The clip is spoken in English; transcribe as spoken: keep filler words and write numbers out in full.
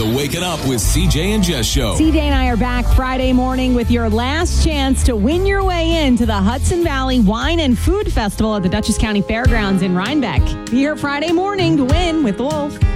the Waking Up with C J and Jess show. C J and I are back Friday morning with your last chance to win your way into the Hudson Valley Wine and Food Festival at the Dutchess County Fairgrounds in Rhinebeck. Be here Friday morning to win with the Wolf.